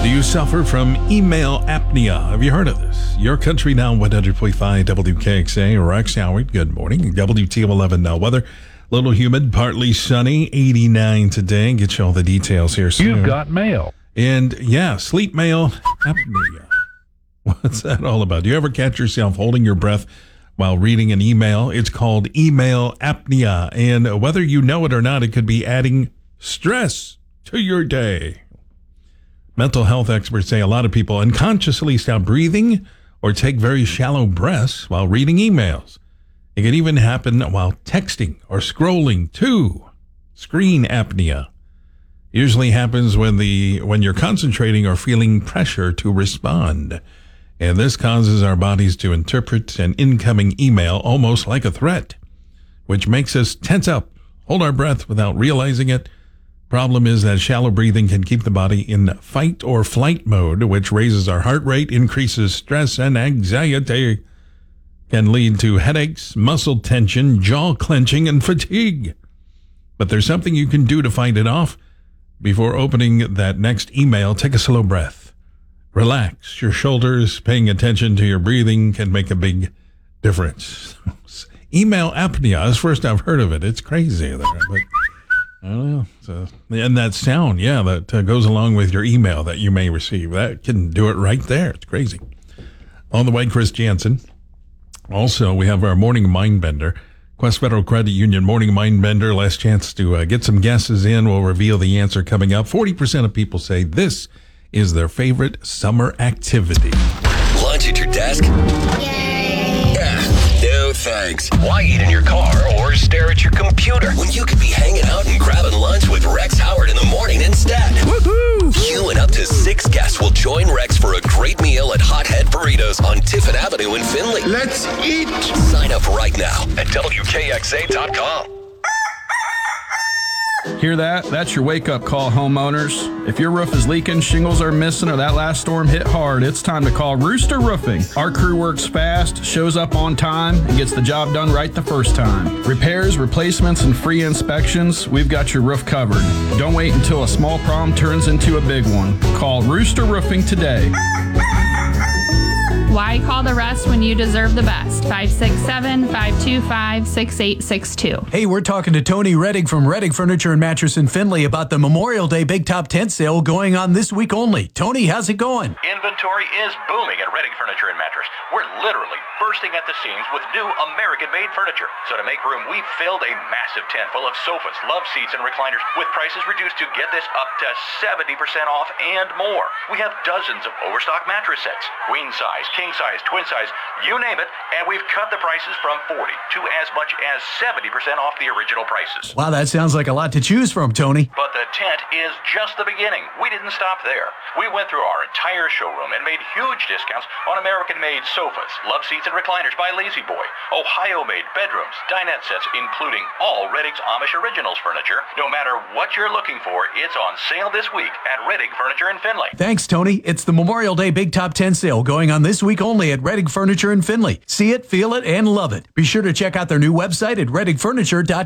Do you suffer from email apnea? Have you heard of this? Your Country Now 100.5 WKXA. Rex Howard, good morning. WTO11 now weather. Little humid, partly sunny, 89 today. Get you all the details here soon. You've got mail. And yeah, sleep mail apnea. What's that all about? Do you ever catch yourself holding your breath while reading an email? It's called email apnea. And whether you know it or not, it could be adding stress to your day. Mental health experts say a lot of people unconsciously stop breathing or take very shallow breaths while reading emails. It can even happen while texting or scrolling too. Screen apnea usually happens when you're concentrating or feeling pressure to respond. And this causes our bodies to interpret an incoming email almost like a threat, which makes us tense up, hold our breath without realizing it. Problem is that shallow breathing can keep the body in fight or flight mode, which raises our heart rate, increases stress and anxiety, can lead to headaches, muscle tension, jaw clenching, and fatigue. But there's something you can do to fight it off. Before opening that next email, take a slow breath. Relax your shoulders. Paying attention to your breathing can make a big difference. Email apnea is first I've heard of it. It's crazy there, but I don't know. So, and that sound, that goes along with your email that you may receive. That can do it right there. It's crazy. On the way, Chris Jansen. Also, we have our Morning Mind Bender. Quest Federal Credit Union Morning Mind Bender. Last chance to get some guesses in. We'll reveal the answer coming up. 40% of people say this is their favorite summer activity. Lunch at your desk? Yay! No thanks. Why eat in your car or stare at your computer when you could be hanging out and grabbing lunch with Rex Howard in the morning instead? Woohoo! You and up to 6 guests will join Rex for a great meal at Hothead Burritos on Tiffin Avenue in Findlay. Let's eat! Sign up right now at WKXA.com. Hear that? That's your wake-up call, homeowners. If your roof is leaking, shingles are missing, or that last storm hit hard, it's time to call Rooster Roofing. Our crew works fast, shows up on time, and gets the job done right the first time. Repairs, replacements, and free inspections, we've got your roof covered. Don't wait until a small problem turns into a big one. Call Rooster Roofing today. Why call the rest when you deserve the best? 567-525-6862. Hey, we're talking to Tony Reddick from Reddick Furniture and Mattress in Findlay about the Memorial Day Big Top Tent Sale going on this week only. Tony, how's it going? Inventory is booming at Reddick Furniture and Mattress. We're literally bursting at the seams with new American-made furniture. So to make room, we've filled a massive tent full of sofas, love seats, and recliners with prices reduced to get this up to 70% off and more. We have dozens of overstock mattress sets, queen size, king size, twin size, you name it, and we've cut the prices from 40 to as much as 70% off the original prices. Wow, that sounds like a lot to choose from, Tony. But the tent is just the beginning. We didn't stop there. We went through our entire showroom and made huge discounts on American-made sofas, love seats, and recliners by Lazy Boy, Ohio-made bedrooms, dinette sets, including all Reddick's Amish Originals furniture. No matter what you're looking for, it's on sale this week at Reddick Furniture in Findlay. Thanks, Tony. It's the Memorial Day Big Top 10 Sale going on this week only at Reddick Furniture in Findlay. See it, feel it, and love it. Be sure to check out their new website at reddickfurniture.com.